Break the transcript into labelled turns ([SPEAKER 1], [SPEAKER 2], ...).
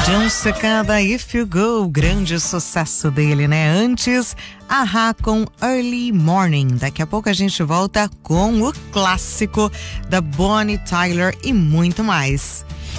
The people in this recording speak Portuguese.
[SPEAKER 1] John Secada, If You Go, grande sucesso dele, né? Antes, A-ha com Early Morning. Daqui a pouco a gente volta com o clássico da Bonnie Tyler e muito mais.